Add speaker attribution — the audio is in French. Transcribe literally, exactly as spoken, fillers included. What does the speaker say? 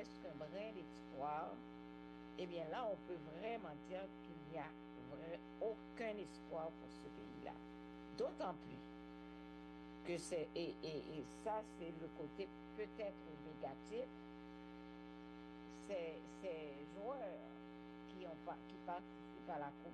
Speaker 1: serait-ce qu'un brin d'espoir, eh bien là, on peut vraiment dire qu'il n'y a vra- aucun espoir pour ce pays-là. D'autant plus que c'est, et, et, et ça, c'est le côté peut-être négatif, ces, ces joueurs qui ont, pas- qui participent à la Coupe